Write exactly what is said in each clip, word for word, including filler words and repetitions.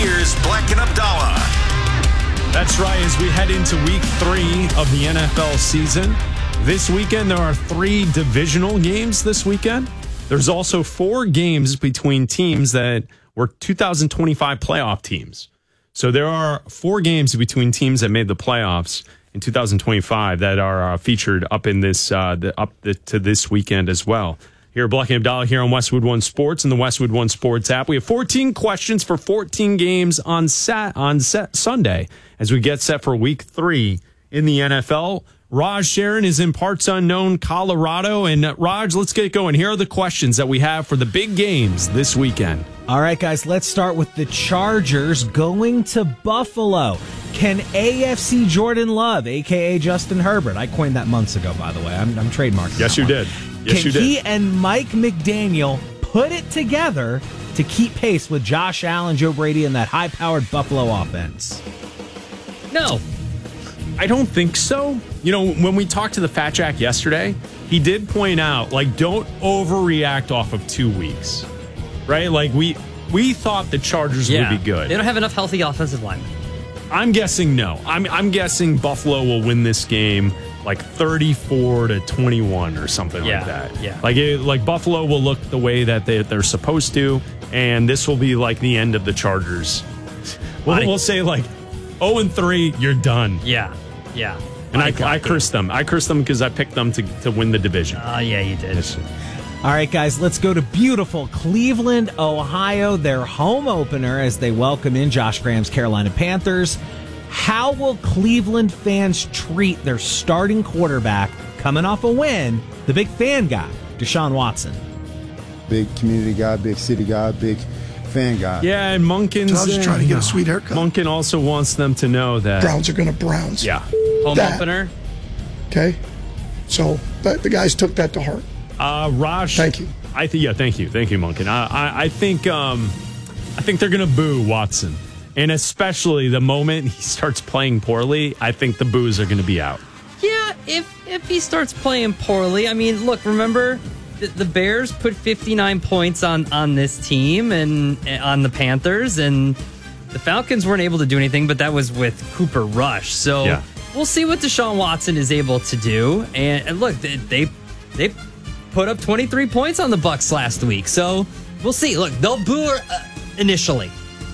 here's Black and Abdallah. That's right. As we head into week three of the N F L season, this weekend there are three divisional games this weekend. There's also four games between teams that were two thousand twenty-five playoff teams. So there are four games between teams that made the playoffs in two thousand twenty-five that are uh, featured up in this uh, the, up the, to this weekend as well. Here, Black and Abdallah here on Westwood One Sports and the Westwood One Sports app. We have fourteen questions for fourteen games on sat on set Sunday as we get set for week three in the N F L. Raj Sharon is in parts unknown Colorado. And uh, Raj, let's get going. Here are the questions that we have for the big games this weekend. All right, guys, let's start with the Chargers going to Buffalo. Can A F C Jordan Love, a k a. Justin Herbert, I coined that months ago, by the way. I'm, I'm trademarking Yes, you one. did. Yes, Can you did. he and Mike McDaniel put it together to keep pace with Josh Allen, Joe Brady, and that high-powered Buffalo offense? No. I don't think so. You know, when we talked to the Fat Jack yesterday, he did point out, like, don't overreact off of two weeks, right? Like, we we thought the Chargers Yeah. would be good. They don't have enough healthy offensive linemen. I'm guessing no. I'm I'm guessing Buffalo will win this game like thirty-four to twenty-one or something Yeah, like that. yeah. Like it, like Buffalo will look the way that they they're supposed to, and this will be like the end of the Chargers. We'll, Body- we'll say like oh and three, you're done. Yeah, yeah. And I, Body I clock. cursed them. I cursed them because I picked them to, to win the division. Oh, yeah, you did. All right, guys, let's go to beautiful Cleveland, Ohio, their home opener as they welcome in Josh Graham's Carolina Panthers. How will Cleveland fans treat their starting quarterback coming off a win, the big fan guy, Deshaun Watson? Big community guy, big city guy, big fan guy. Yeah, and Munkin's So I was just trying to get a sweet haircut. Munkin also wants them to know that Browns are going to Browns. Yeah. Home That- opener. Okay. So the, the guys took that to heart. Uh, Raj, Thank you. I think yeah, thank you, thank you, Munkin. I, I, I think um, I think they're gonna boo Watson, and especially the moment he starts playing poorly, I think the boos are gonna be out. Yeah, if if he starts playing poorly, I mean, look, remember the, the Bears put fifty-nine points on on this team and, and on the Panthers, and the Falcons weren't able to do anything, but that was with Cooper Rush. So Yeah. we'll see what Deshaun Watson is able to do. And, and look, they, they they put up twenty-three points on the Bucs last week, so we'll see. Look, they'll boo uh, initially.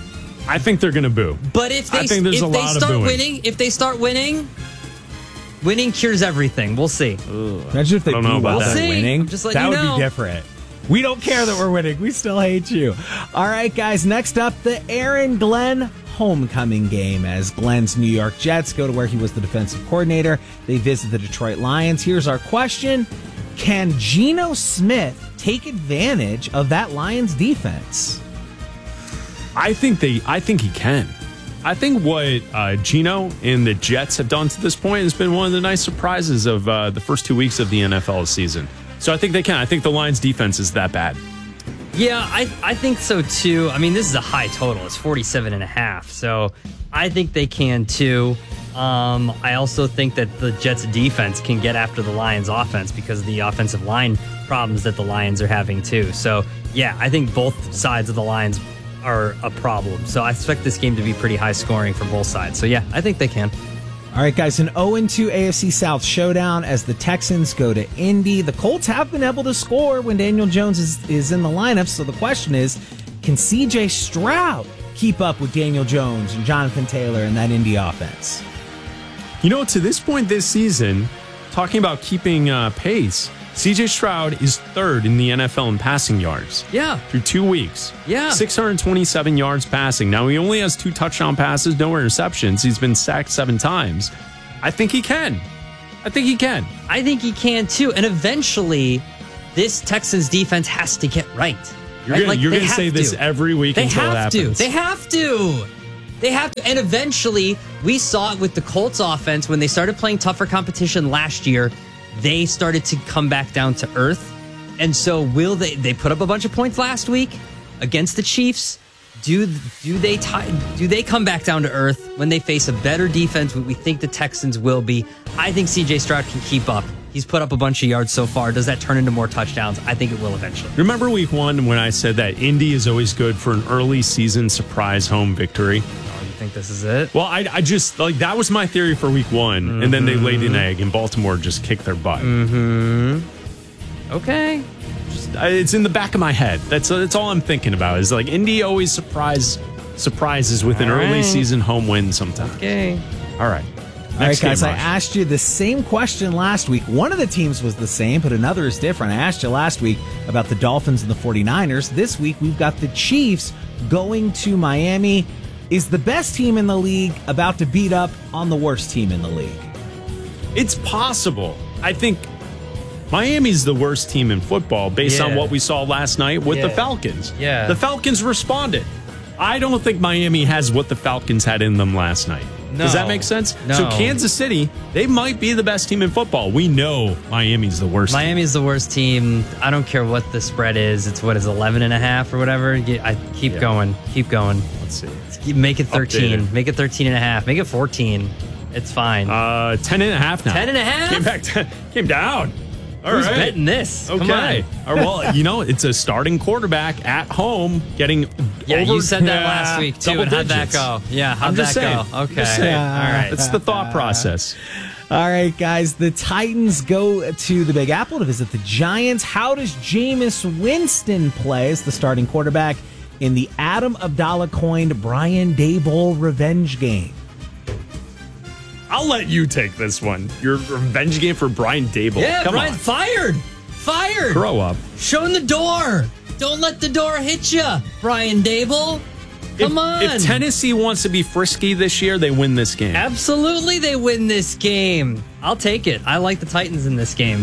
I think they're gonna boo. But if they I think there's if a they lot of start booing. winning, if they start winning, winning cures everything. We'll see. Imagine if they I don't know do about well that. for See? winning. I'm just letting That you would know. be different. We don't care that we're winning. We still hate you. All right, guys. Next up, the Aaron Glenn homecoming game as Glenn's New York Jets go to where he was the defensive coordinator. They visit the Detroit Lions. Here's our question. Can Geno Smith take advantage of that Lions defense? I think they. I think he can. I think what uh, Geno and the Jets have done to this point has been one of the nice surprises of uh, the first two weeks of the N F L season. So I think they can. I think the Lions defense is that bad. Yeah, I I think so too. I mean, this is a high total. It's forty-seven and a half. So I think they can too. Um, I also think that the Jets defense can get after the Lions offense because of the offensive line problems that the Lions are having too. So yeah, I think both sides of the Lions are a problem. So I expect this game to be pretty high scoring for both sides. So yeah, I think they can. All right, guys, an oh and two A F C South showdown as the Texans go to Indy. The Colts have been able to score when Daniel Jones is, is in the lineup, so the question is, can C J Stroud keep up with Daniel Jones and Jonathan Taylor and that Indy offense? You know, to this point this season, talking about keeping uh, pace, C J Stroud is third in the N F L in passing yards. Yeah. Through two weeks. Yeah. six hundred twenty-seven yards passing. Now, he only has two touchdown passes, no interceptions. He's been sacked seven times. I think he can. I think he can. I think he can too. And eventually, this Texans defense has to get right. You're right? gonna, Like, you're they gonna have say this to. every week They until it have to. happens. They have to. They have to. And eventually, we saw it with the Colts offense when they started playing tougher competition last year. They started to come back down to earth. And so will they they put up a bunch of points last week against the Chiefs? Do do they tie, do they come back down to earth when they face a better defense? What we think the Texans will be. I think C J Stroud can keep up. He's He's put up a bunch of yards so far. Does that turn into more touchdowns? I think it will eventually. Remember week one when I said that Indy is always good for an early season surprise home victory? Oh, you think this is it? Well, I, I just, like, that was my theory for week one. Mm-hmm. And then they laid an egg and Baltimore just kicked their butt. Mm-hmm. Okay. Just, I, it's in the back of my head. That's, that's all I'm thinking about is, like, Indy always surprise surprises with an all early right. season home win sometimes. Okay. All right. All right, Next guys, game, I Raj. asked you the same question last week. One of the teams was the same, but another is different. I asked you last week about the Dolphins and the 49ers. This week, we've got the Chiefs going to Miami. Is the best team in the league about to beat up on the worst team in the league? It's possible. I think Miami's the worst team in football based Yeah. on what we saw last night with the Yeah. Falcons. Yeah. The Falcons responded. I don't think Miami has what the Falcons had in them last night. Does No. that make sense? No. So Kansas City, they might be the best team in football. We know Miami's the worst team. Miami's the worst team. I don't care what the spread is. It's what is eleven and a half or whatever. You- I keep Yeah. going. Keep going. Let's see. Keep- Make it thirteen. Updated. Make it thirteen and a half. Make it fourteen. It's fine. Uh, ten and a half now. ten and a half? Came back to, came down. All Who's right. betting this? Come Okay. on. Or, well, you know, it's a starting quarterback at home getting Yeah, over, you said that yeah, last week too. double And how'd that digits. go? Yeah, how'd I'm just that saying. go? I'm Okay. just saying. All right. It's the thought process. All right, guys, the Titans go to the Big Apple to visit the Giants. How does Jameis Winston play as the starting quarterback in the Adam Abdallah-coined Brian Daboll revenge game? I'll let you take this one. Your revenge game for Brian Daboll. Yeah, Come Brian, on. fired. Fired. Grow up. Show him the door. Don't let the door hit you, Brian Daboll. Come if, on. If Tennessee wants to be frisky this year, they win this game. Absolutely, they win this game. I'll take it. I like the Titans in this game.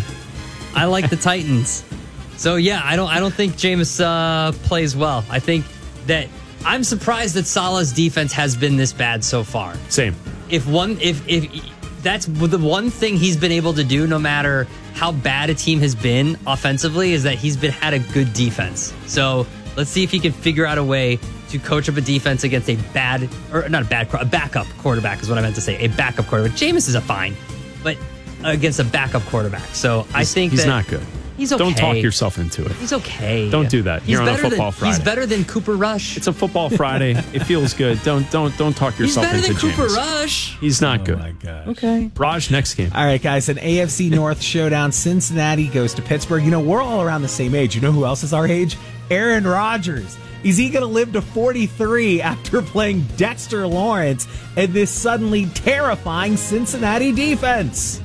I like the Titans. So yeah, I don't. I don't think Jameis uh, plays well. I think that I'm surprised that Salah's defense has been this bad so far. Same. If one, if if that's the one thing he's been able to do, no matter how bad a team has been offensively, is that he's been had a good defense. So let's see if he can figure out a way to coach up a defense against a bad, or not a bad, a backup quarterback is what I meant to say. A backup quarterback. Jameis is a fine, but against a backup quarterback. So I He's- think he's that not good. He's okay. Don't talk yourself into it. He's okay. Don't do that. He's You're on a better football than, Friday. He's better than Cooper Rush. It's a football Friday. It feels good. Don't don't don't talk He's yourself better into than Cooper Jameis. Rush. He's not good. my gosh. Okay. Raj, next game. All right, guys, an A F C North showdown. Cincinnati goes to Pittsburgh. You know, we're all around the same age. You know who else is our age? Aaron Rodgers. Is he going to live to forty-three after playing Dexter Lawrence and this suddenly terrifying Cincinnati defense?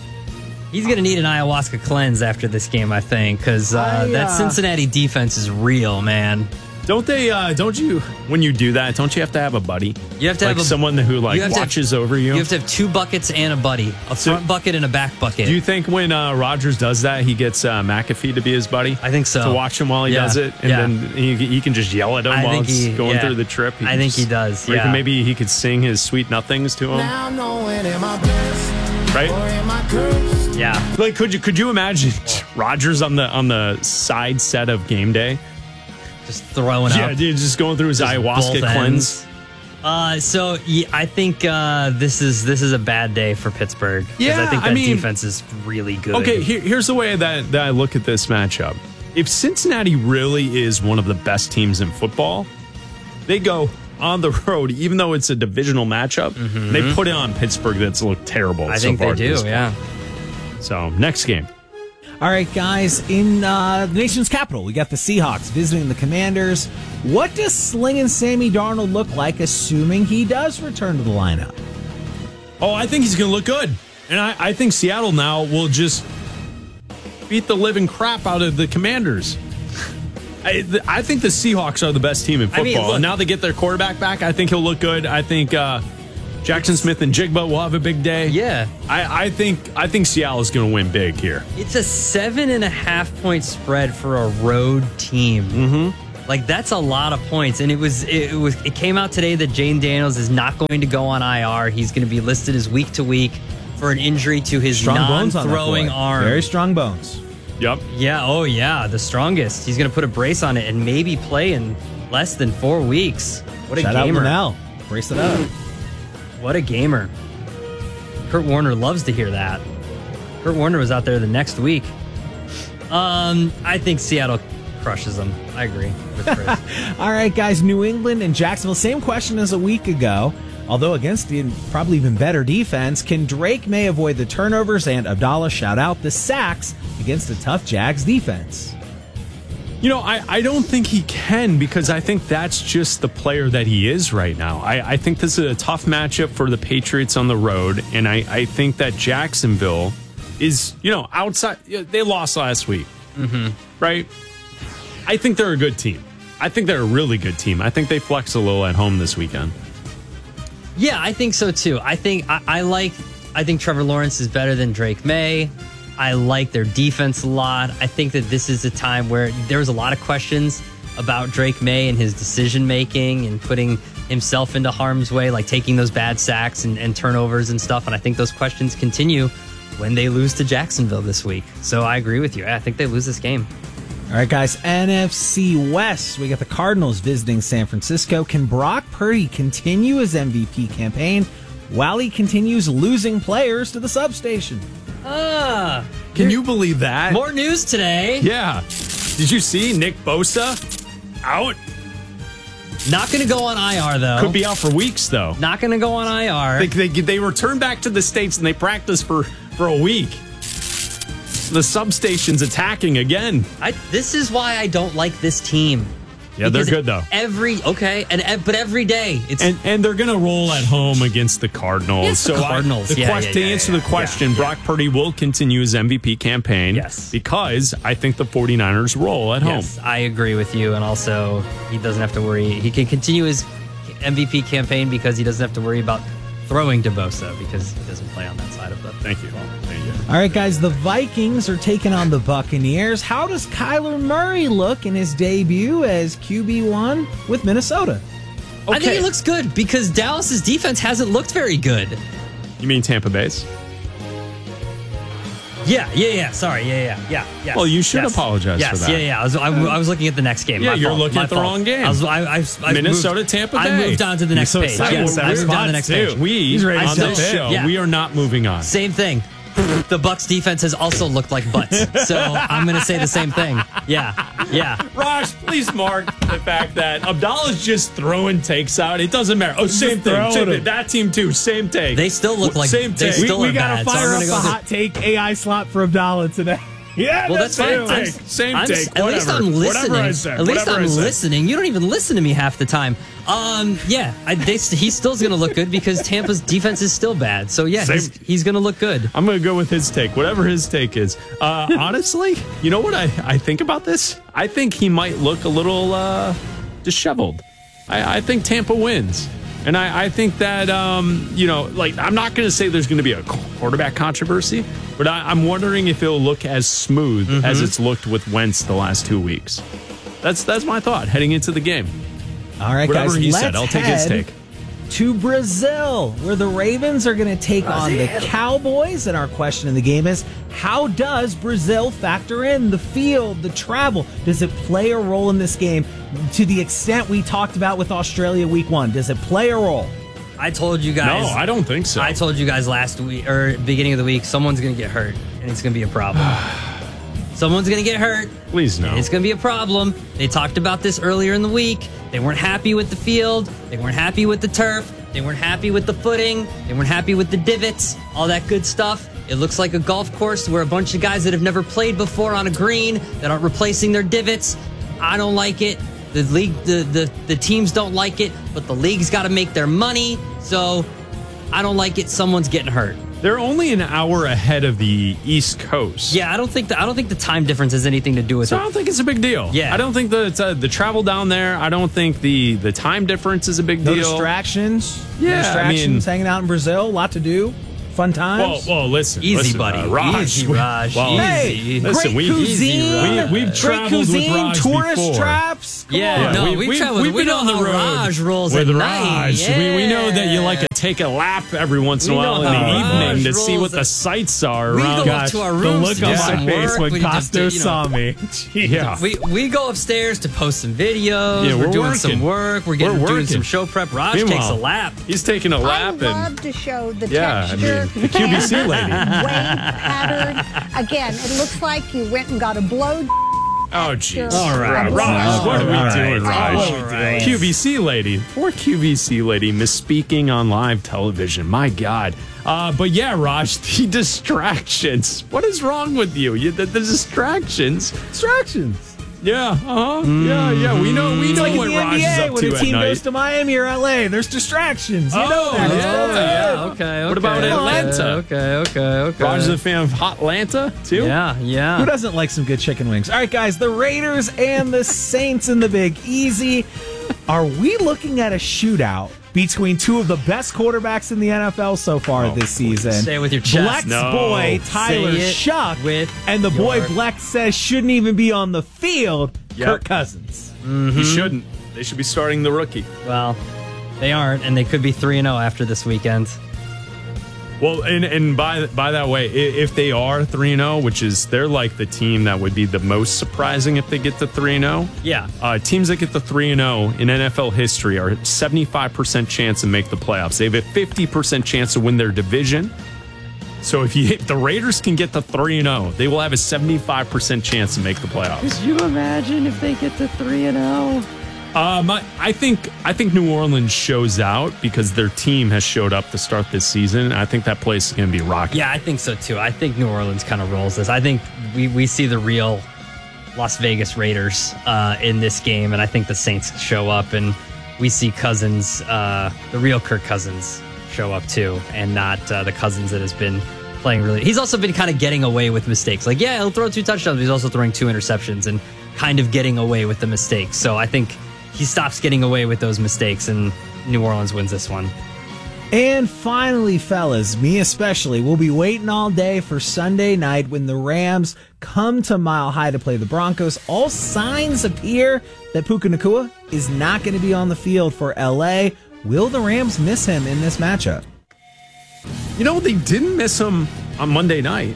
He's going to need an ayahuasca cleanse after this game, I think, because uh, I, that uh, Cincinnati defense is real, man. Don't they? Uh, don't you? When you do that, don't you have to have a buddy? You have to like have a, someone who like you have to have- watches over you. You have to have two buckets and a buddy, a So- front bucket and a back bucket. Do you think when uh, Rogers does that, he gets uh, McAfee to be his buddy? I think so. To watch him while he Yeah. does it, and Yeah. then he, he can just yell at him I while think it's he- going yeah. through the trip. I can think he just- does, or he yeah. can- maybe he could sing his sweet nothings to him, Now I'm knowing am I blessed right? or am I cursed? yeah. Like, could you could you imagine Rogers on the on the side set of game day? Just throwing Yeah, up. dude, just going through his Just ayahuasca both cleanse. ends. Uh, so yeah, I think uh, this is this is a bad day for Pittsburgh. 'cause Yeah, I think I that mean- defense is really good. Okay, here, here's the way that, that I look at this matchup. If Cincinnati really is one of the best teams in football, they go on the road, even though it's a divisional matchup, they put it on Pittsburgh that's looked terrible I so think far they at do. this point. Yeah. So, next game. All right, guys, in uh, the nation's capital, we got the Seahawks visiting the Commanders. What does Slingin' Sammy Darnold look like, assuming he does return to the lineup? Oh, I think he's going to look good. And I, I think Seattle now will just beat the living crap out of the Commanders. I, th- I think the Seahawks are the best team in I football. mean, look- and now they get their quarterback back. I think he'll look good. I think uh, Jackson Smith and Jigba will have a big day. Yeah. I, I think I think Seattle is going to win big here. It's a seven and a half point spread for a road team. Mm-hmm. Like that's a lot of points, and it was it, it was it came out today that Jane Daniels is not going to go on I R. He's going to be listed as week to week for an injury to his Strong bones on that non-throwing boy. arm. Very strong bones. Yep. Yeah. Oh yeah, the strongest. He's going to put a brace on it and maybe play in less than four weeks. What a Shout out gamer! Linnell. Brace it up. What a gamer! Kurt Warner loves to hear that. Kurt Warner was out there the next week. Um, I think Seattle crushes them. I agree with Chris. All right, guys. New England and Jacksonville. Same question as a week ago. Although against the probably even better defense, can Drake May avoid the turnovers and Abdallah shout out the sacks against a tough Jags defense? You know, I, I don't think he can because I think that's just the player that he is right now. I, I think this is a tough matchup for the Patriots on the road, and I, I think that Jacksonville is, you know, outside. They lost last week, mm-hmm. right? I think they're a good team. I think they're a really good team. I think they flex a little at home this weekend. Yeah, I think so too. I think I, I like. I think Trevor Lawrence is better than Drake May. I like their defense a lot. I think that this is a time where there was a lot of questions about Drake May and his decision making and putting himself into harm's way, like taking those bad sacks and, and turnovers and stuff. And I think those questions continue when they lose to Jacksonville this week. So I agree with you. I think they lose this game. All right, guys, N F C West. We got the Cardinals visiting San Francisco. Can Brock Purdy continue his M V P campaign while he continues losing players to the substation? Ah, Can you believe that? More news today. Yeah. Did you see Nick Bosa out? Not going to go on I R, though. Could be out for weeks, though. Not going to go on I R. They, they, they return back to the States and they practice for, for a week. The substation's attacking again. I, this is why I don't like this team. Yeah, they're Because good, though. Every okay, and and- but every day it's And and they're going to roll at home against the Cardinals. Against the so I- Cardinals, the yeah, quest- yeah, to yeah, answer yeah, the question, yeah, yeah. Brock Purdy will continue his M V P campaign. Yes. Because I think the 49ers roll at home. yes, I agree with you, and also he doesn't have to worry. He can continue his M V P campaign because he doesn't have to worry about throwing to Bosa because he doesn't play on that side of the. Thank you. Thank you. All right, guys, the Vikings are taking on the Buccaneers. How does Kyler Murray look in his debut as Q B one with Minnesota? I think he looks good because Dallas's defense hasn't looked very good. You mean Tampa Bay's? Yeah, yeah, yeah. Sorry, yeah, yeah, yeah. Yes, Well, you should yes, apologize yes, for that. Yeah, yeah. I was, I, I was looking at the next game. Yeah, My you're fault, looking my at the fault. wrong game. I was, I, I, I Minnesota, moved, Tampa I Bay. moved on to the You're next so page. excited. Yes, We're I moved on to the next too. page. We He's ready to on go. this show, Yeah. we are not moving on. Same thing. The Bucks defense has also looked like butts. So I'm going to say the same thing. Yeah. Yeah. Raj, please mark the fact that Abdallah's just throwing takes out. It doesn't matter. Oh, same thing. throwing Same thing. them. That team too. Same take. They still look like same they take. still we are got to bad. So fire I'm up gonna the go hot take A I slot for Abdallah today. Yeah, Well, that's Same fine. take. I'm- Same I'm- take. At least Whatever. I'm listening. Whatever I said. At least Whatever I I'm said. listening. You don't even listen to me half the time. Um, yeah, I, they, he's still going to look good because Tampa's defense is still bad. So yeah, Same. he's, he's going to look good. I'm going to go with his take, whatever his take is. Uh, honestly, you know what I, I think about this? I think he might look a little uh, disheveled. I, I think Tampa wins. And I, I think that, um, you know, like, I'm not going to say there's going to be a quarterback controversy, but I, I'm wondering if it'll look as smooth Mm-hmm. as it's looked with Wentz the last two weeks. That's that's my thought heading into the game. All right, Whatever guys, he let's said, I'll take his head take. to Brazil, where the Ravens are going to take on the Cowboys. And our question in the game is, how does Brazil factor in the field, the travel? Does it play a role in this game to the extent we talked about with Australia week one? Does it play a role? I told you guys. No, I don't think so. I told you guys last week or beginning of the week, someone's going to get hurt, and it's going to be a problem. Someone's going to get hurt. Please no. And it's going to be a problem. They talked about this earlier in the week. They weren't happy with the field. They weren't happy with the turf. They weren't happy with the footing. They weren't happy with the divots, all that good stuff. It looks like a golf course where a bunch of guys that have never played before on a green that aren't replacing their divots. I don't like it. The league, the, the, the teams don't like it, but the league's got to make their money. So I don't like it. Someone's getting hurt. They're only an hour ahead of the East Coast. Yeah, I don't think the, I don't think the time difference has anything to do with So I it. don't think it's a big deal. Yeah. I don't think that it's uh the travel down there. I don't think the, the time difference is a big No deal. distractions. Yeah, no I distractions. mean- hanging out in Brazil, a lot to do, fun Well, times. well, listen. Easy, listen, buddy. Uh, Raj, Easy, we- Raj. well, Easy. Hey, Listen, great we- cuisine, we- we've great traveled with cuisine, Raj tourist before. traps. Yeah, on. no, we, we, we, travel. we've we been know on the how road Raj rolls with at Raj. night. Yeah. We, we know that you like to take a lap every once in a We while know in the how evening Raj to see what rolls the at- sights are We around. go up to our rooms The look to on do my some face work. when We just do, Costo you know, saw me. Yeah. We we go upstairs to post some videos. Yeah, we're, we're doing working. some work. We're getting We're doing working. some show prep. Raj Meanwhile, takes a lap. He's taking a I lap and love to show the yeah, I texture. mean, the Q B C lady. Wave pattern. Again, it looks like you went and got a blow. Oh, jeez. All right, Raj, Raj, what are we All right. doing, Raj? What are we doing? Q V C lady. Poor Q V C lady misspeaking on live television. My God. Uh, but yeah, Raj, the distractions. What is wrong with you? you the, the distractions. Distractions. Yeah, uh-huh. Yeah, yeah. We know we It's know like in what the Raj N B is A up when to a at team night. goes to Miami or L A. There's distractions. You Oh, know that. It's yeah, good. yeah. Okay, okay. What about Atlanta? Okay, okay, okay. Raj is a fan of Hotlanta, too? Yeah, yeah. Who doesn't like some good chicken wings? All right, guys, the Raiders and the Saints in the Big Easy. Are we looking at a shootout between two of the best quarterbacks in the N F L so far Oh, this season? Say it with your chest. Black's No. boy, Tyler Say it Shuck, with and the boy your- Black says shouldn't even be on the field, Yep. Kirk Cousins. He shouldn't. They should be starting the rookie. Well, they aren't, and they could be three and zero after this weekend. Well, and and by by that way, i- if they are three and zero, which is they're like the team that would be the most surprising if they get to three and zero. Yeah. Uh, teams that get to three and zero in N F L history are seventy-five percent chance to make the playoffs. They have a fifty percent chance to win their division. So if you if the Raiders can get to three and zero, they will have a seventy-five percent chance to make the playoffs. Could you imagine if they get to three and zero? Um, I, I think I think New Orleans shows out because their team has showed up to start this season. I think that place is going to be rocky. Yeah, I think so too. I think New Orleans kind of rolls this. I think we, we see the real Las Vegas Raiders uh, in this game, and I think the Saints show up, and we see Cousins, uh, the real Kirk Cousins, show up too, and not uh, the Cousins that has been playing really. He's also been kind of getting away with mistakes. Like, yeah, he'll throw two touchdowns, but he's also throwing two interceptions and kind of getting away with the mistakes. So I think he stops getting away with those mistakes, and New Orleans wins this one. And finally, fellas, me especially, will be waiting all day for Sunday night when the Rams come to Mile High to play the Broncos. All signs appear that Puka Nacua is not going to be on the field for L A. Will the Rams miss him in this matchup? You know, they didn't miss him on Monday night.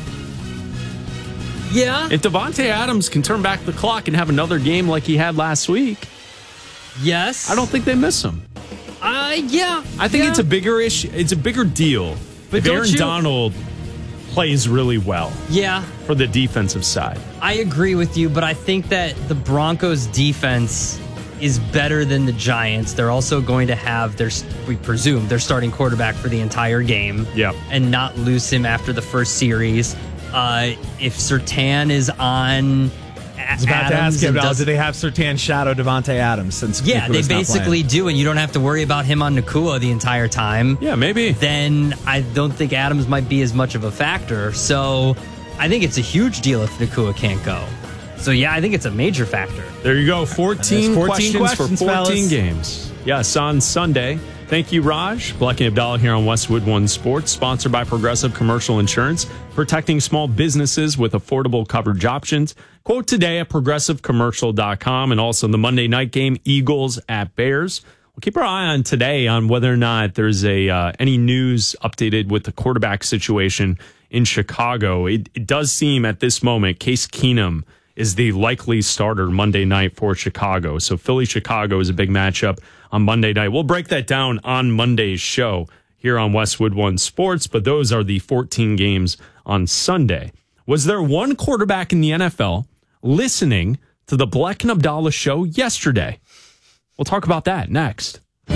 Yeah. If Devontae Adams can turn back the clock and have another game like he had last week, Yes. I don't think they miss him. Uh, yeah. I think yeah. it's a bigger issue. It's a bigger deal. But if don't Aaron you- Donald plays really well Yeah, for the defensive side. I agree with you, but I think that the Broncos defense is better than the Giants. They're also going to have their, we presume, their starting quarterback for the entire game. Yep. And not lose him after the first series. Uh, if Surtain is on I was about to ask him, do they have Surtain shadow Devontae Adams since Yeah, they Nakua's not basically playing? do, and you don't have to worry about him on Nacua the entire time. Yeah, maybe. Then I don't think Adams might be as much of a factor. So I think it's a huge deal if Nacua can't go. So yeah, I think it's a major factor. There you go. fourteen, There's questions, fourteen questions, for fourteen fellas. games. Yes, on Sunday. Thank you, Raj. Black and Abdallah here on Westwood One Sports, sponsored by Progressive Commercial Insurance, protecting small businesses with affordable coverage options. Quote today at progressive commercial dot com, and also the Monday night game, Eagles at Bears. We'll keep our eye on today on whether or not there's a uh, any news updated with the quarterback situation in Chicago. It, it does seem at this moment Case Keenum is the likely starter Monday night for Chicago. So Philly-Chicago is a big matchup on Monday night. We'll break that down on Monday's show here on Westwood One Sports, but those are the fourteen games on Sunday. Was there one quarterback in the N F L listening to the Black and Abdallah show yesterday? We'll talk about that next.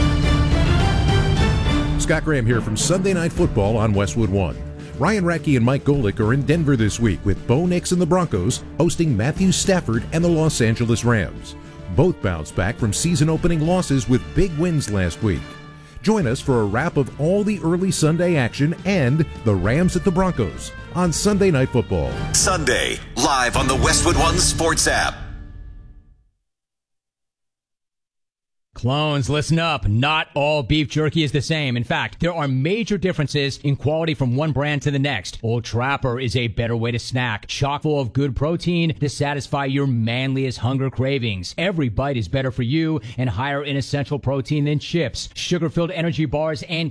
Scott Graham here from Sunday Night Football on Westwood One. Ryan Radke and Mike Golick are in Denver this week with Bo Nix and the Broncos hosting Matthew Stafford and the Los Angeles Rams. Both bounced back from season-opening losses with big wins last week. Join us for a wrap of all the early Sunday action and the Rams at the Broncos on Sunday Night Football. Sunday, live on the Westwood One Sports app. Clones, listen up. Not all beef jerky is the same. In fact, there are major differences in quality from one brand to the next. Old Trapper is a better way to snack, chock full of good protein to satisfy your manliest hunger cravings. Every bite is better for you and higher in essential protein than chips, sugar-filled energy bars, and